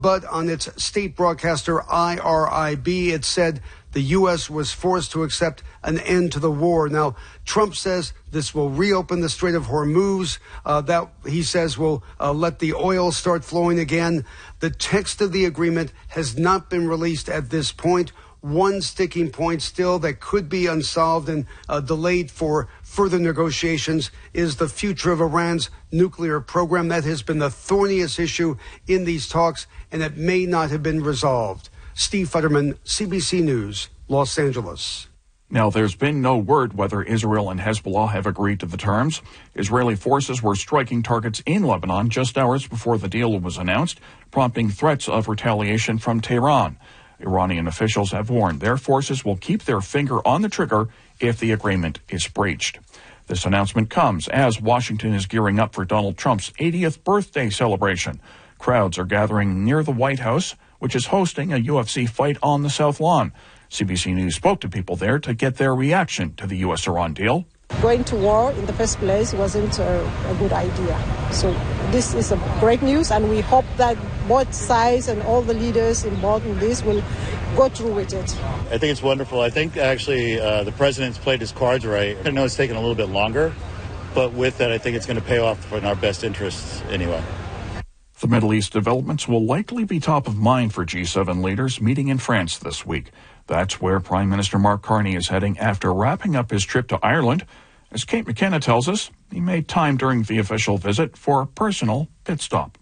But on its state broadcaster IRIB, it said the U.S. was forced to accept an end to the war. Now, Trump says this will reopen the Strait of Hormuz. That, he says, will let the oil start flowing again. The text of the agreement has not been released at this point. One sticking point still that could be unsolved and delayed for further negotiations is the future of Iran's nuclear program. That has been the thorniest issue in these talks, and it may not have been resolved. Steve Futterman, CBC News, Los Angeles. Now, there's been no word whether Israel and Hezbollah have agreed to the terms. Israeli forces were striking targets in Lebanon just hours before the deal was announced, prompting threats of retaliation from Tehran. Iranian officials have warned their forces will keep their finger on the trigger if the agreement is breached. This announcement comes as Washington is gearing up for Donald Trump's 80th birthday celebration. Crowds are gathering near the White House, which is hosting a UFC fight on the South Lawn. CBC News spoke to people there to get their reaction to the U.S.-Iran deal. Going to war in the first place wasn't a good idea. So this is a great news, and we hope that both sides and all the leaders involved in this will go through with it. I think it's wonderful. I think actually the president's played his cards right. I know it's taken a little bit longer, but with that, I think it's going to pay off in our best interests anyway. The Middle East developments will likely be top of mind for G7 leaders meeting in France this week. That's where Prime Minister Mark Carney is heading after wrapping up his trip to Ireland. As Kate McKenna tells us, he made time during the official visit for a personal pit stop.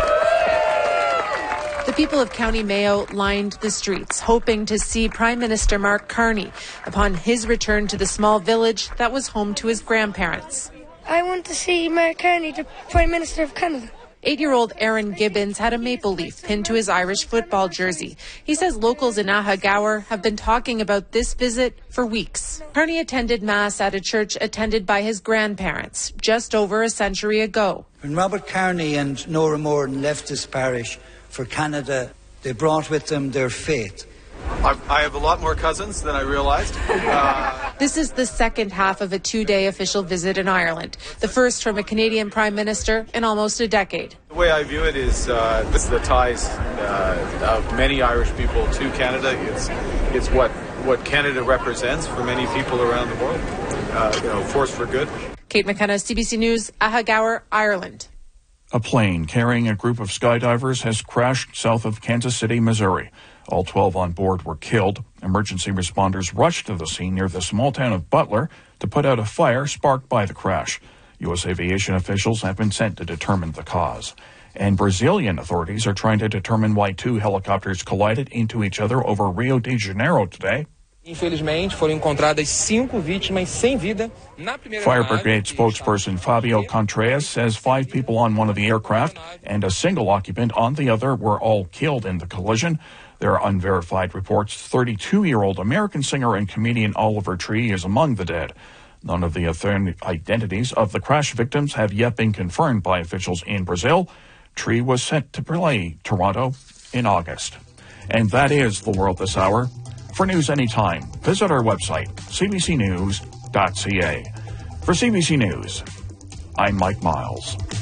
The people of County Mayo lined the streets, hoping to see Prime Minister Mark Carney upon his return to the small village that was home to his grandparents. I want to see Mark Carney, the Prime Minister of Canada. 8-year-old Aaron Gibbons had a maple leaf pinned to his Irish football jersey. He says locals in Ahagower have been talking about this visit for weeks. Carney attended Mass at a church attended by his grandparents just over a century ago. When Robert Carney and Nora Moran left this parish for Canada, they brought with them their faith. I have a lot more cousins than I realized. This is the second half of a 2-day official visit in Ireland, the first from a Canadian Prime Minister in almost a decade. The way I view it is this is the ties of many Irish people to Canada. It's what Canada represents for many people around the world, force for good. Kate McKenna, CBC News, Ahagower, Ireland. A plane carrying a group of skydivers has crashed south of Kansas City, Missouri. All 12 on board were killed. Emergency responders rushed to the scene near the small town of Butler to put out a fire sparked by the crash. U.S. aviation officials have been sent to determine the cause. And Brazilian authorities are trying to determine why 2 helicopters collided into each other over Rio de Janeiro today. Infelizmente, foram encontradas 5 vítimas sem vida. Fire Brigade spokesperson Fabio Contreras says 5 people on one of the aircraft and a single occupant on the other were all killed in the collision. There are unverified reports 32-year-old American singer and comedian Oliver Tree is among the dead. None of the identities of the crash victims have yet been confirmed by officials in Brazil. Tree was set to play Toronto in August. And that is the world this hour. For news anytime, visit our website, cbcnews.ca. For CBC News, I'm Mike Miles.